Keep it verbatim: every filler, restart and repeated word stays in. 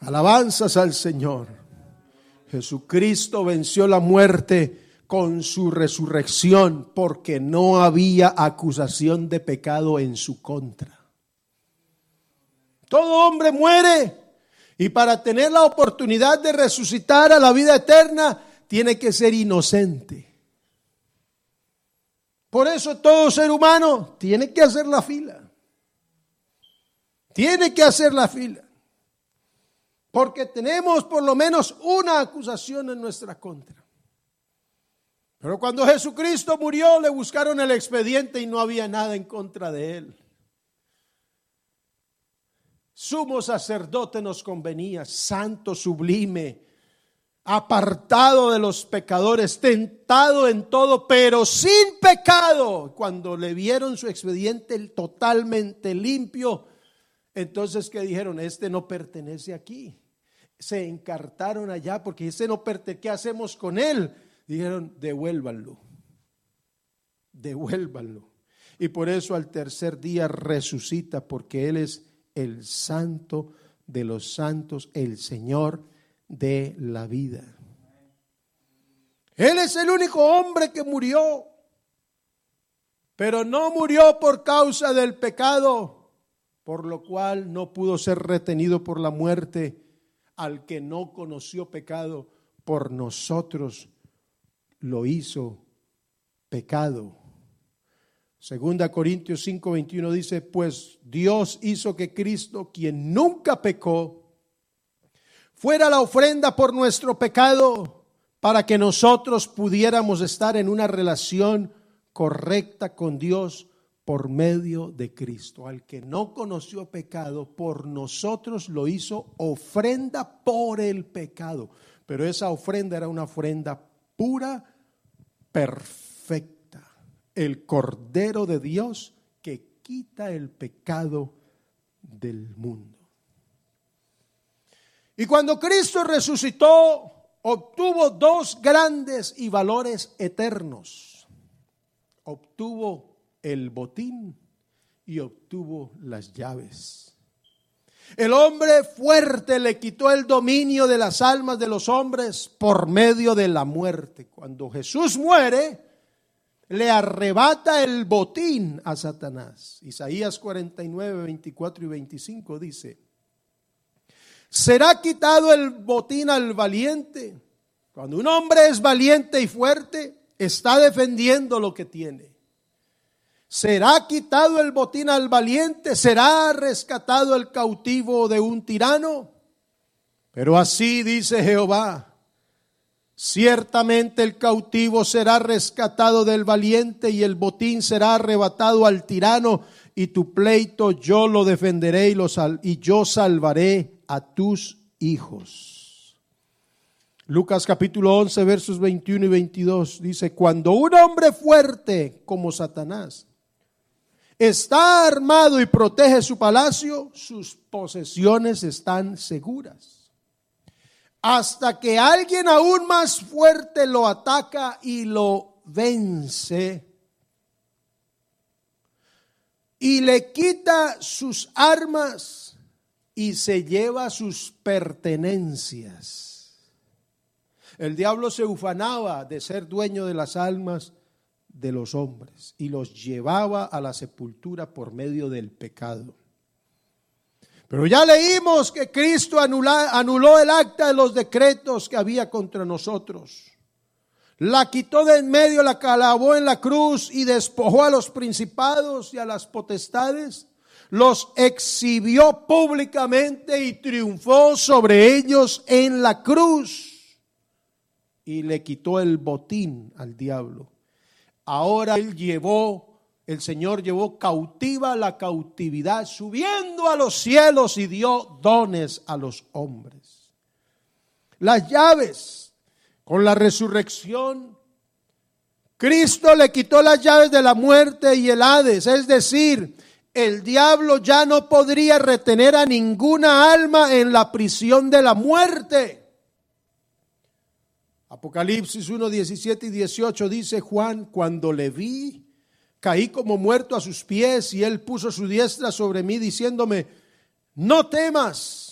Alabanzas al Señor. Jesucristo venció la muerte con su resurrección porque no había acusación de pecado en su contra. Todo hombre muere y para tener la oportunidad de resucitar a la vida eterna tiene que ser inocente. Por eso todo ser humano tiene que hacer la fila. Tiene que hacer la fila. Porque tenemos por lo menos una acusación en nuestra contra. Pero cuando Jesucristo murió, le buscaron el expediente y no había nada en contra de él. Sumo sacerdote nos convenía, santo, sublime, apartado de los pecadores, tentado en todo, pero sin pecado. Cuando le vieron su expediente totalmente limpio, entonces ¿qué dijeron? Este no pertenece aquí. Se encartaron allá porque ese no pertenece. ¿Qué hacemos con él? Dijeron, devuélvanlo, devuélvanlo. Y por eso al tercer día resucita, porque él es el santo de los santos, el Señor de la vida. Él es el único hombre que murió, pero no murió por causa del pecado, por lo cual no pudo ser retenido por la muerte. Al que no conoció pecado, por nosotros lo hizo pecado. Segunda Corintios cinco veintiuno dice, pues Dios hizo que Cristo, quien nunca pecó, fuera la ofrenda por nuestro pecado, para que nosotros pudiéramos estar en una relación correcta con Dios por medio de Cristo. Al que no conoció pecado, por nosotros lo hizo ofrenda por el pecado. Pero esa ofrenda era una ofrenda pura, perfecta. El Cordero de Dios que quita el pecado del mundo. Y cuando Cristo resucitó, obtuvo dos grandes y valores eternos. Obtuvo el botín y obtuvo las llaves. El hombre fuerte le quitó el dominio de las almas de los hombres por medio de la muerte. Cuando Jesús muere, le arrebata el botín a Satanás. Isaías cuarenta y nueve, veinticuatro y veinticinco dice, será quitado el botín al valiente. Cuando un hombre es valiente y fuerte, está defendiendo lo que tiene. ¿Será quitado el botín al valiente? ¿Será rescatado el cautivo de un tirano? Pero así dice Jehová, ciertamente el cautivo será rescatado del valiente y el botín será arrebatado al tirano, y tu pleito yo lo defenderé y, lo sal- y yo salvaré a tus hijos. Lucas capítulo once versos veintiuno y veintidós dice, cuando un hombre fuerte como Satanás está armado y protege su palacio, sus posesiones están seguras. Hasta que alguien aún más fuerte lo ataca y lo vence y le quita sus armas y se lleva sus pertenencias. El diablo se ufanaba de ser dueño de las almas de los hombres y los llevaba a la sepultura por medio del pecado. Pero ya leímos que Cristo anula, anuló el acta de los decretos que había contra nosotros. La quitó de en medio, la clavó en la cruz y despojó a los principados y a las potestades. Los exhibió públicamente y triunfó sobre ellos en la cruz. Y le quitó el botín al diablo. Ahora él llevó, el Señor llevó cautiva la cautividad, subiendo a los cielos y dio dones a los hombres. Las llaves, con la resurrección, Cristo le quitó las llaves de la muerte y el Hades, es decir, el diablo ya no podría retener a ninguna alma en la prisión de la muerte. Apocalipsis uno, diecisiete y dieciocho dice Juan, cuando le vi, caí como muerto a sus pies y él puso su diestra sobre mí diciéndome, no temas,